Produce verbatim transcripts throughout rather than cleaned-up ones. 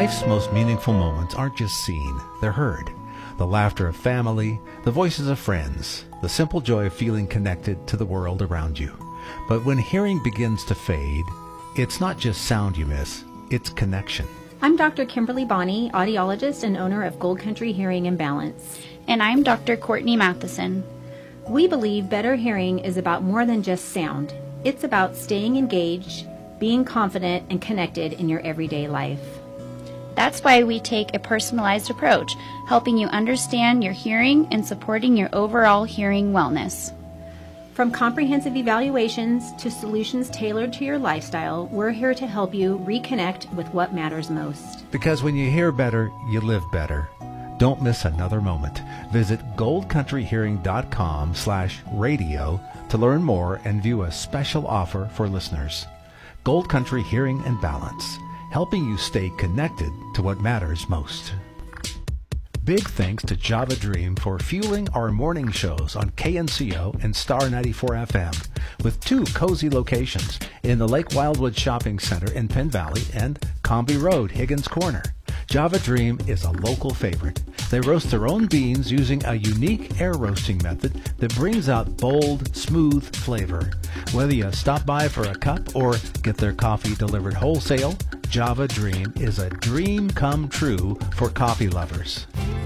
Life's most meaningful moments aren't just seen, they're heard. The laughter of family, the voices of friends, the simple joy of feeling connected to the world around you. But when hearing begins to fade, it's not just sound you miss, it's connection. I'm Doctor Kimberly Bonney, audiologist and owner of Gold Country Hearing and Balance. And I'm Doctor Courtney Matheson. We believe better hearing is about more than just sound. It's about staying engaged, being confident, and connected in your everyday life. That's why we take a personalized approach, helping you understand your hearing and supporting your overall hearing wellness. From comprehensive evaluations to solutions tailored to your lifestyle, we're here to help you reconnect with what matters most. Because when you hear better, you live better. Don't miss another moment. Visit goldcountryhearing.com slash radio to learn more and view a special offer for listeners. Gold Country Hearing and Balance, helping you stay connected to what matters most. Big thanks to Java Dream for fueling our morning shows on K N C O and Star ninety-four F M with two cozy locations in the Lake Wildwood Shopping Center in Penn Valley and Comby Road, Higgins Corner. Java Dream is a local favorite. They roast their own beans using a unique air roasting method that brings out bold, smooth flavor. Whether you stop by for a cup or get their coffee delivered wholesale, Java Dream is a dream come true for coffee lovers.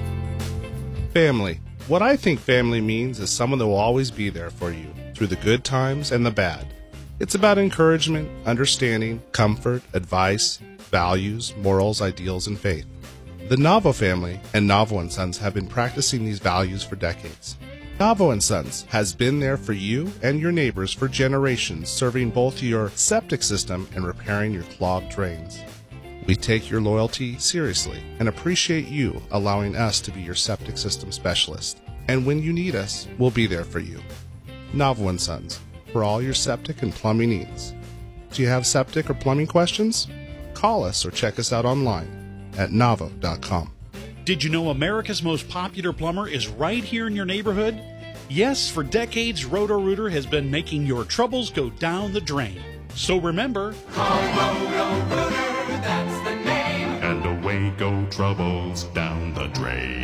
Family. What I think family means is someone that will always be there for you through the good times and the bad. It's about encouragement, understanding, comfort, advice, values, morals, ideals, and faith. The Navo family and Navo and Sons have been practicing these values for decades. Navo and Sons has been there for you and your neighbors for generations, serving both your septic system and repairing your clogged drains. We take your loyalty seriously and appreciate you allowing us to be your septic system specialist. And when you need us, we'll be there for you. Navo and Sons, for all your septic and plumbing needs. Do you have septic or plumbing questions? Call us or check us out online at navo dot com. Did you know America's most popular plumber is right here in your neighborhood? Yes, for decades, Roto-Rooter has been making your troubles go down the drain. So remember, call Roto-Rooter, that's the name. And away go troubles down the drain.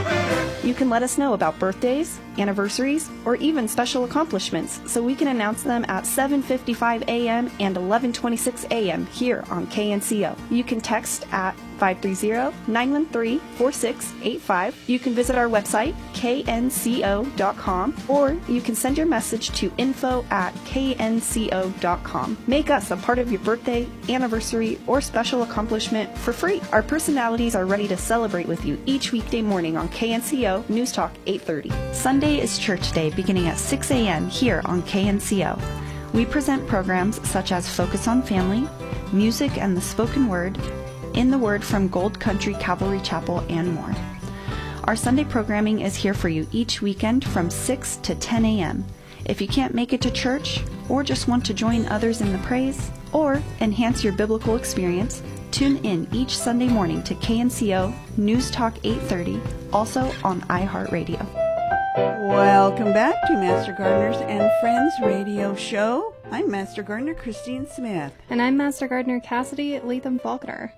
You can let us know about birthdays, anniversaries, or even special accomplishments so we can announce them at seven fifty-five a.m. and eleven twenty-six a.m. here on K N C O. You can text at five three zero, nine one three, four six eight five. You can visit our website, K N C O dot com, or you can send your message to info at K N C O dot com. Make us a part of your birthday, anniversary, or special accomplishment for free. Our personalities are ready to celebrate with you each weekday morning on K N C O News Talk eight thirty. Sunday is Church Day beginning at six a.m. here on K N C O. We present programs such as Focus on Family, Music and the Spoken Word, In the Word from Gold Country Calvary Chapel, and more. Our Sunday programming is here for you each weekend from six to ten a.m. If you can't make it to church, or just want to join others in the praise, or enhance your biblical experience, tune in each Sunday morning to K N C O News Talk eight thirty, also on iHeartRadio. Welcome back to Master Gardeners and Friends Radio Show. I'm Master Gardener Christine Smith. And I'm Master Gardener Cassidy Latham Faulkner.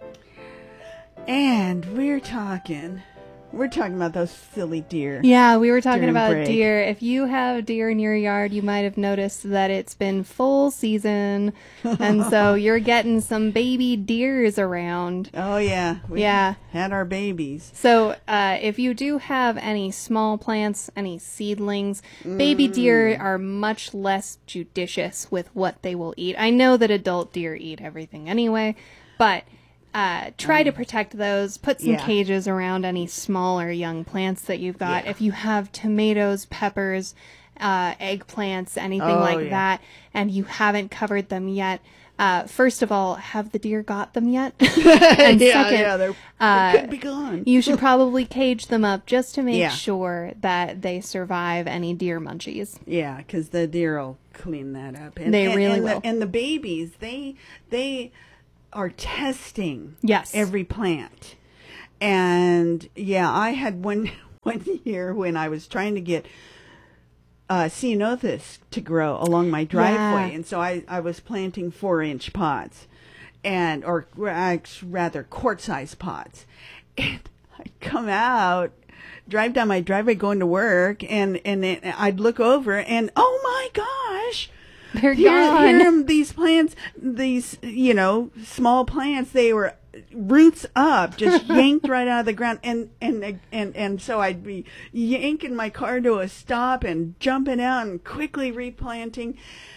And we're talking, we're talking about those silly deer. Yeah, we were talking about break. deer. If you have deer in your yard, you might have noticed that it's been full season. And so you're getting some baby deers around. Oh, yeah. We yeah. had our babies. So uh, if you do have any small plants, any seedlings, mm. baby deer are much less judicious with what they will eat. I know that adult deer eat everything anyway, but uh, try um, to protect those. Put some yeah. cages around any smaller young plants that you've got. Yeah. If you have tomatoes, peppers, uh, eggplants, anything oh, like yeah. that, and you haven't covered them yet, Uh, first of all, have the deer got them yet? And yeah, second, yeah, they're, uh, they could be gone. You should probably cage them up just to make yeah. sure that they survive any deer munchies. Yeah, because the deer will clean that up. And, they and, really and will. The, and the babies, they they are testing yes. every plant. And yeah, I had one one year when I was trying to get Uh, ceanothus to grow along my driveway, yeah. and so I, I was planting four inch pots, and or rather quart-sized pots. And I'd come out, drive down my driveway going to work, and and it, I'd look over, and oh my gosh, they're here, gone. Here are these plants, these you know small plants. They were roots up, just yanked right out of the ground, and and and and so I'd be yanking my car to a stop and jumping out and quickly replanting,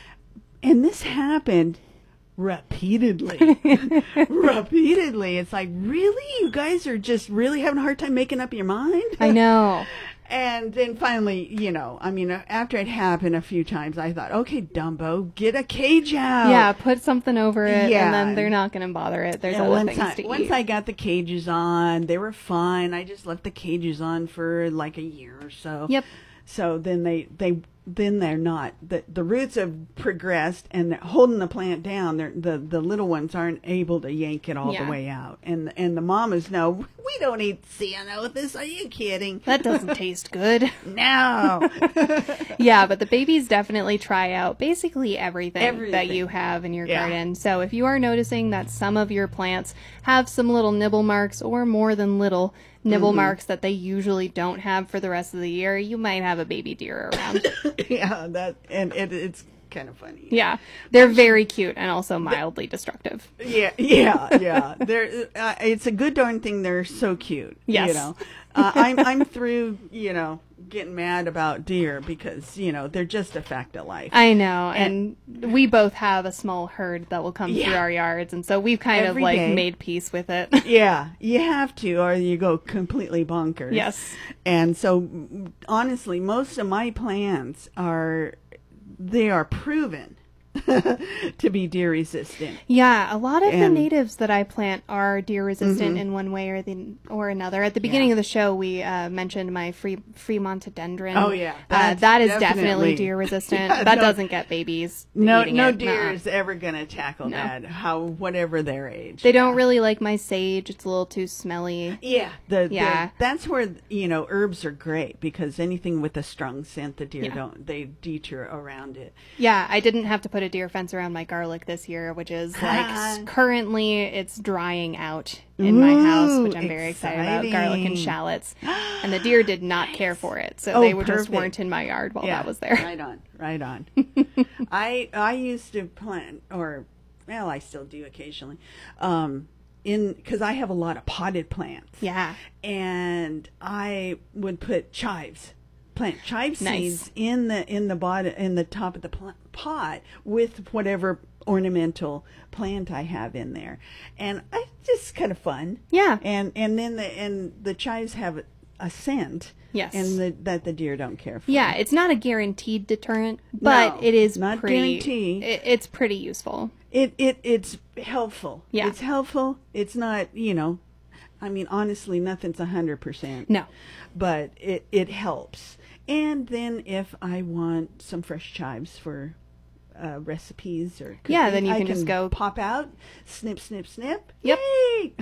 and this happened repeatedly. repeatedly. It's like, really? You guys are just really having a hard time making up your mind? I know. And then finally, you know, I mean, after it happened a few times, I thought, okay, Dumbo, get a cage out. Yeah, put something over it, Yeah. and then they're not going to bother it. There's And other once things I, to once eat. I got the cages on, they were fine. I just left the cages on for like a year or so. Yep. So then they, they then they're not. The the roots have progressed and they're holding the plant down. They're, the the little ones aren't able to yank it all Yeah. the way out. And and the mamas know, we don't eat cyanothus. Are you kidding? That doesn't taste good. No. Yeah, but the babies definitely try out basically everything, Everything. that you have in your Yeah. garden. So if you are noticing that some of your plants have some little nibble marks or more than little nibble Mm-hmm. marks that they usually don't have for the rest of the year, you might have a baby deer around. Yeah, that and it, it's kind of funny. Yeah, they're very cute and also mildly destructive. Yeah, yeah, yeah. They're uh, it's a good darn thing they're so cute. Yes. You know, uh, I'm I'm through. You know, getting mad about deer because you know they're just a fact of life. I know, and, and we both have a small herd that will come Yeah. through our yards, and so we've kind Every of like day. made peace with it. Yeah, you have to, or you go completely bonkers. Yes. And so, honestly, most of my plants are they are proven to be deer resistant. Yeah, a lot of the And- natives that I plant are deer resistant Mhm. in one way or the or another. At the beginning Yeah. of the show, we uh, mentioned my free Fremontodendron. Oh, yeah. uh, That's that is definitely, definitely- deer resistant. Yeah, that no- doesn't get babies. No, eating no it. deer Nuh-uh. is ever going to tackle No. that. How whatever their age. They don't really like my sage. It's a little too smelly. Yeah, the, Yeah. the that's where you know herbs are great because anything with a strong scent, the deer Yeah. don't they detour around it. Yeah, I didn't have to put a deer fence around my garlic this year, which is like s- currently it's drying out in my house, which I'm very excited about. Garlic and exciting. shallots, and the deer did not care for it, so Oh, they were just perfect. weren't in my yard while Yeah, that was there. Right on, right on. I I used to plant, or well, I still do occasionally, um, in because I have a lot of potted plants. Yeah. and I would put chives, plant chive Nice. seeds in the in the bottom in the top of the pl- pot with whatever ornamental plant I have in there, and I just kind of fun. Yeah. and and then the and the chives have a scent. Yes. and the, that the deer don't care for. Yeah, it's not a guaranteed deterrent, but No, it is not pretty. guarantee. It, it's pretty useful. It it it's helpful. Yeah. it's helpful. It's not you know, I mean honestly, nothing's a hundred percent. No. but it it helps. And then if I want some fresh chives for uh, recipes or cooking, Yeah, then you I can just go- pop out, snip, snip, snip. Yep. Yay!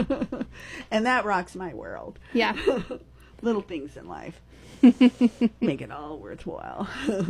And that rocks my world. Yeah. Little things in life make it all worthwhile.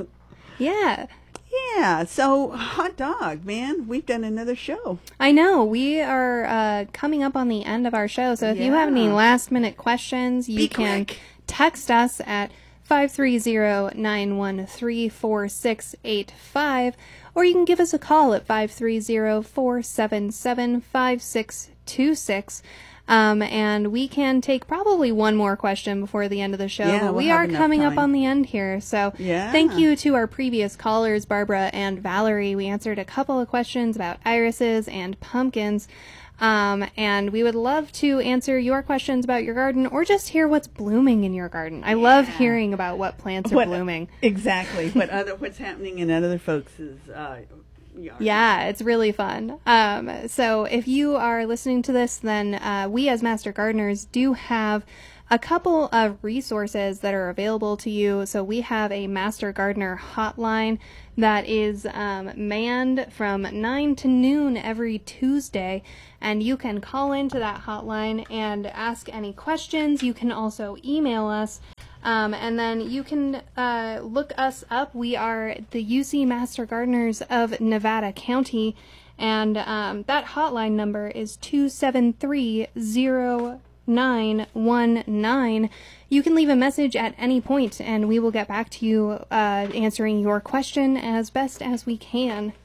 Yeah. Yeah. So hot dog, man, we've done another show. I know. We are uh, coming up on the end of our show, so if you have any Yeah. last minute questions, you Be can quick. text us at five three zero, nine one three, four six eight five, or you can give us a call at five three zero, four seven seven, five six two six. Um, and we can take probably one more question before the end of the show. Yeah, but we'll we have are enough coming up time. on the end here. So Yeah. thank you to our previous callers, Barbara and Valerie. We answered a couple of questions about irises and pumpkins. Um, and we would love to answer your questions about your garden or just hear what's blooming in your garden. I love hearing about what plants are What- blooming. Exactly. What other what's happening in other folks' uh, yard. Yeah, it's really fun. Um, so if you are listening to this, then uh, we as Master Gardeners do have a couple of resources that are available to you. So we have a Master Gardener hotline that is um, manned from nine to noon every Tuesday, and you can call into that hotline and ask any questions. You can also email us. Um, and then you can uh, look us up. We are the U C Master Gardeners of Nevada County, And um, that hotline number is two seven three zero nine one nine. You can leave a message at any point, and we will get back to you uh, answering your question as best as we can.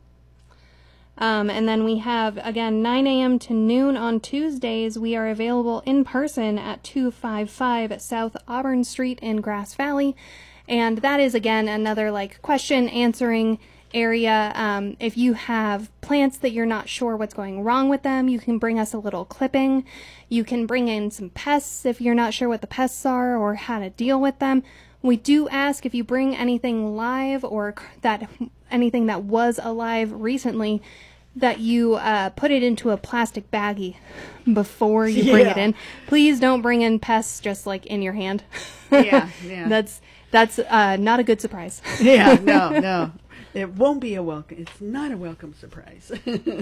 Um, and then we have, again, nine a.m. to noon on Tuesdays. We are available in person at two fifty-five South Auburn Street in Grass Valley. And that is, again, another like question answering area. Um, if you have plants that you're not sure what's going wrong with them, you can bring us a little clipping. You can bring in some pests if you're not sure what the pests are or how to deal with them. We do ask if you bring anything live or that anything that was alive recently, that you uh, put it into a plastic baggie before you bring Yeah. it in. Please don't bring in pests just like in your hand. Yeah, yeah. That's that's uh, not a good surprise. Yeah, no, no. It won't be a welcome. It's not a welcome surprise.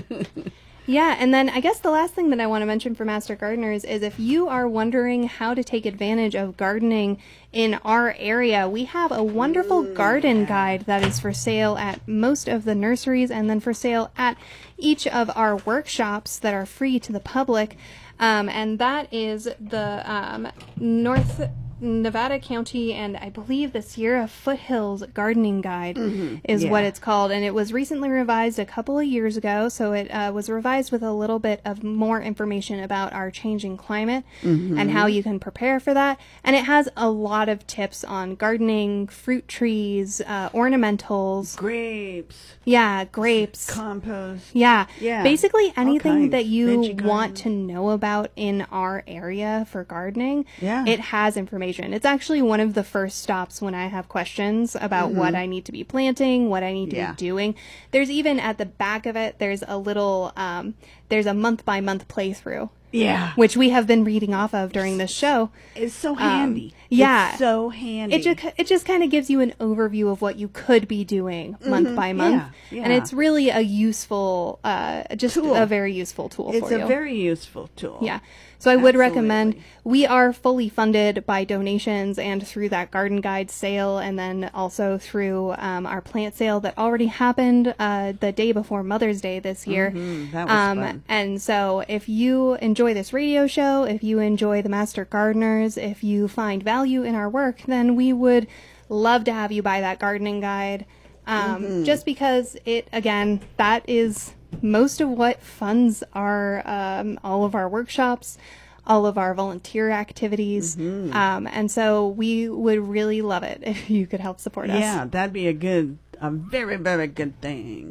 Yeah, and then I guess the last thing that I want to mention for Master Gardeners is if you are wondering how to take advantage of gardening in our area, we have a wonderful mm, garden yeah. guide that is for sale at most of the nurseries and then for sale at each of our workshops that are free to the public. Um, and that is the um, North Nevada County and I believe the Sierra Foothills Gardening Guide mm-hmm. is yeah. what it's called, and it was recently revised a couple of years ago, so it uh, was revised with a little bit of more information about our changing climate mm-hmm. and how you can prepare for that, and it has a lot of tips on gardening, fruit trees, uh, ornamentals, grapes, yeah, grapes, compost, yeah, yeah, basically anything that you Veggie want garden. to know about in our area for gardening, yeah. it has information. It's actually one of the first stops when I have questions about mm-hmm. what I need to be planting, what I need to yeah. be doing. There's even at the back of it, there's a little, um, there's a month by month playthrough. Yeah. Which we have been reading off of during this show. It's so handy. Um, yeah. It's so handy. It just, it just kind of gives you an overview of what you could be doing mm-hmm. month by month. Yeah. Yeah. And it's really a useful, uh, just tool. a very useful tool it's for you. It's a very useful tool. Yeah. So I would Absolutely. recommend, we are fully funded by donations and through that garden guide sale, and then also through um, our plant sale that already happened uh, the day before Mother's Day this year. Mm-hmm. That was um, fun. And so if you enjoy this radio show, if you enjoy the Master Gardeners, if you find value in our work, then we would love to have you buy that gardening guide. Um, mm-hmm. Just because it, again, that is most of what funds our um, all of our workshops, all of our volunteer activities, mm-hmm. um, and so we would really love it if you could help support us. Yeah, that'd be a good, a very, very good thing.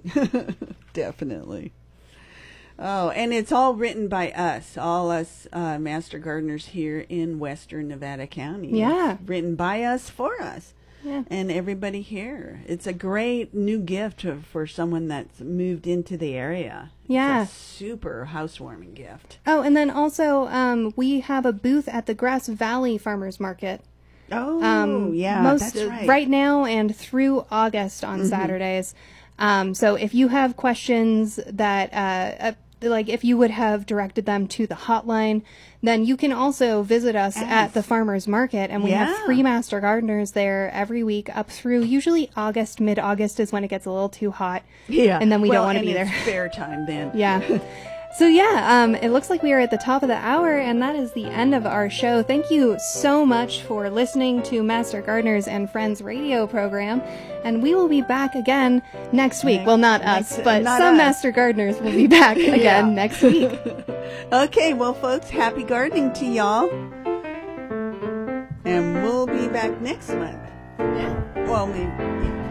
Definitely. Oh, and it's all written by us, all us uh, Master Gardeners here in Western Nevada County. Yeah. It's written by us, for us. Yeah. And everybody here. It's a great new gift to, for someone that's moved into the area. Yeah. It's a super housewarming gift. Oh, and then also um, we have a booth at the Grass Valley Farmers Market. Oh, um, yeah, most, that's right. Right now and through August on mm-hmm. Saturdays. Um, so if you have questions that, uh, uh, like if you would have directed them to the hotline, then you can also visit us As, at the farmers market, and we yeah. have free Master Gardeners there every week up through usually August. Mid-August is when it gets a little too hot. Yeah. And then we well, don't want to be it's there. Fair time then. Yeah. So yeah, um, it looks like we are at the top of the hour, and that is the end of our show. Thank you so much for listening to Master Gardeners and Friends radio program, and we will be back again next week. Next, well, not next, us, but not some us. Master Gardeners will be back again yeah. next week. Okay, well, folks, happy gardening to y'all, and we'll be back next month. Well, maybe.